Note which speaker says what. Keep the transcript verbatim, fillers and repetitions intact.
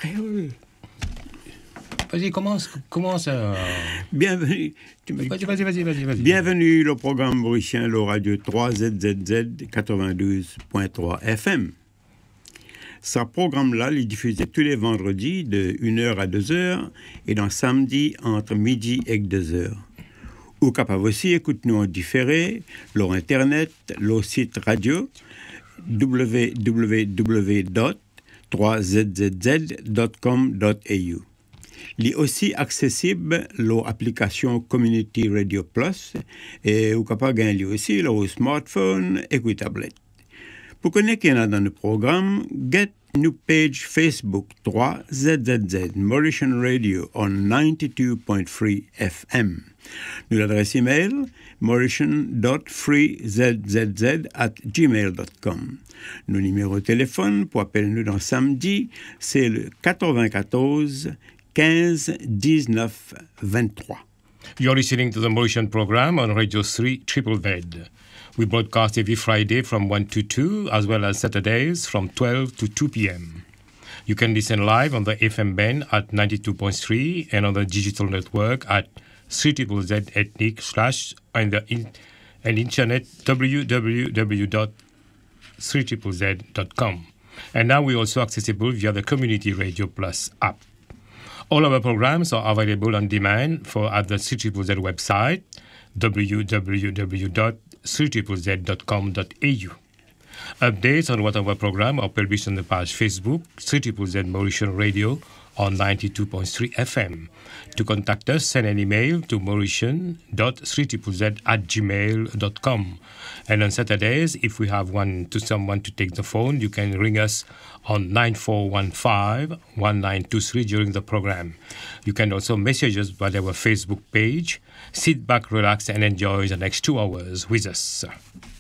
Speaker 1: créole.
Speaker 2: Vas-y, commence, commence. Euh...
Speaker 1: Bienvenue.
Speaker 2: Vas-y, vas-y, vas-y, vas-y, vas-y.
Speaker 1: Bienvenue le programme mauricien, le radio trois Z Z Z quatre-vingt-douze point trois F M. Ce programme-là, il est diffusé tous les vendredis de une heure à deux heures et dans samedi entre midi et deux heures. Ou capable aussi, écoute-nous en différé, leur internet, leur site radio w w w point trois z z z point com point a u. Il est aussi accessible l'application Community Radio Plus et vous pouvez gagner aussi le smartphone et la tablette. Pour connaître qui y en a dans le programme, get new page Facebook trois Z Z Z Mauritian Radio on ninety-two point three F M. Nous l'adresse email mauritian dot free z z z at gmail dot com. Nos numéros de téléphone pour appeler nous dans samedi, c'est le quatre-vingt-quatorze quinze dix-neuf vingt-trois.
Speaker 2: You're listening to the Mauritian program on Radio three Triple Z. We broadcast every Friday from one to two, as well as Saturdays from twelve to two p.m. You can listen live on the F M band at ninety-two point three and on the digital network at three Z Z Z ethnic slash and the in, and internet w w w dot three Z Z Z dot com. And now we're also accessible via the Community Radio Plus app. All our programs are available on demand for at the three Z Z Z website, w w w dot three Z Z Z dot com dot a u. Updates on what our program are published on the page Facebook, three Z Z Z Mauritian Radio on ninety-two point three F M. To contact us, send an email to mauritian dot three Z Z Z at gmail dot com. And on Saturdays, if we have one to someone to take the phone, you can ring us on nine four one five one nine two three during the program. You can also message us by our Facebook page. Sit back, relax, and enjoy the next two hours with us.